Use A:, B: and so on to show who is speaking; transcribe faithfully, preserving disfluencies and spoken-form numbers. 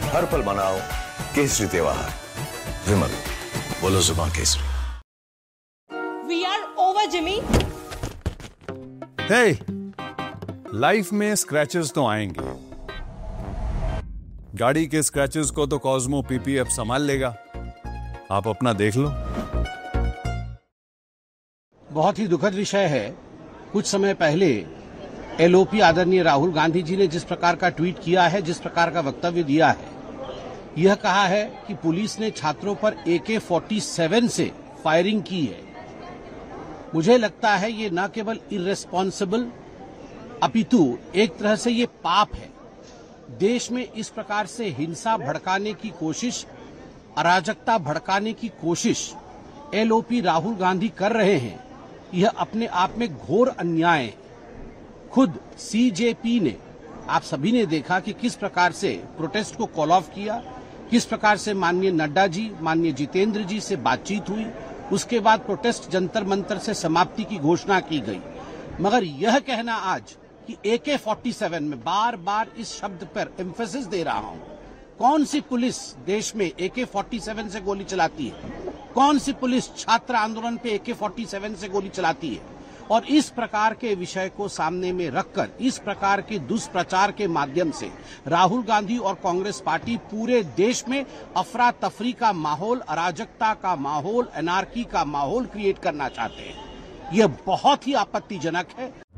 A: हर पल मनाओ केसरी त्योहार। विमल, बोलो जुबान Kesari.
B: We are over, Jimmy.
C: Hey, life में स्क्रैचेस तो आएंगे। गाड़ी के स्क्रैचेस को तो कॉस्मो पीपीएफ संभाल लेगा, आप अपना देख लो।
D: बहुत ही दुखद विषय है। कुछ समय पहले एलओपी आदरणीय राहुल गांधी जी ने जिस प्रकार का ट्वीट किया है, जिस प्रकार का वक्तव्य दिया है, यह कहा है कि पुलिस ने छात्रों पर ए के सैंतालीस से फायरिंग की है। मुझे लगता है ये न केवल इर्रेस्पॉन्सिबल अपितु एक तरह से ये पाप है। देश में इस प्रकार से हिंसा भड़काने की कोशिश, अराजकता भड़काने की कोशिश एलओपी राहुल गांधी कर रहे हैं, यह अपने आप में घोर अन्याय है। खुद सीजेपी ने, आप सभी ने देखा कि किस प्रकार से प्रोटेस्ट को कॉल ऑफ किया, किस प्रकार से माननीय नड्डा जी, माननीय जितेंद्र जी से बातचीत हुई, उसके बाद प्रोटेस्ट जंतर मंतर से समाप्ति की घोषणा की गई। मगर यह कहना आज कि ए के सैंतालीस में, बार बार इस शब्द पर एम्फेसिस दे रहा हूं, कौन सी पुलिस देश में ए के सैंतालीस से गोली चलाती है? कौन सी पुलिस छात्र आंदोलन पे ए के सैंतालीस से गोली चलाती है? और इस प्रकार के विषय को सामने में रखकर, इस प्रकार के दुष्प्रचार के माध्यम से राहुल गांधी और कांग्रेस पार्टी पूरे देश में अफरा तफरी का माहौल, अराजकता का माहौल, एनार्की का माहौल क्रिएट करना चाहते हैं। यह बहुत ही आपत्तिजनक है।